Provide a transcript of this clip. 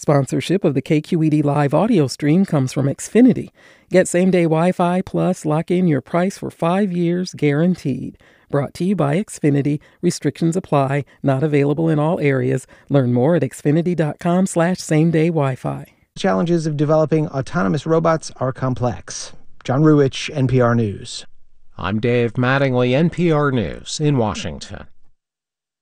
Sponsorship of the KQED Live audio stream comes from Xfinity. Get same-day Wi-Fi plus lock in your price for 5 years guaranteed. Brought to you by Xfinity. Restrictions apply. Not available in all areas. Learn more at xfinity.com/same-day Wi-Fi. Challenges of developing autonomous robots are complex. John Ruwitch, NPR News. I'm Dave Mattingly, NPR News in Washington.